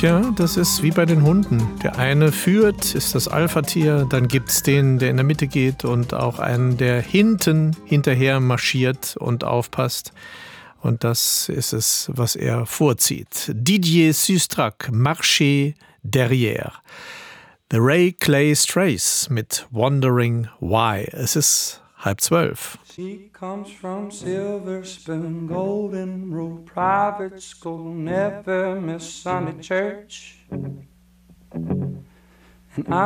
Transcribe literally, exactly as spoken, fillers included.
Tja, das ist wie bei den Hunden. Der eine führt, ist das Alpha-Tier, dann gibt's den, der in der Mitte geht und auch einen, der hinten hinterher marschiert und aufpasst. Und das ist es, was er vorzieht. Didier Sustrac, Marcher derrière. The Ray Clay Strays mit Wondering Why. Es ist halb zwölf. She comes from Silver Spoon, Golden Rule, private school, never miss Sunday church. And I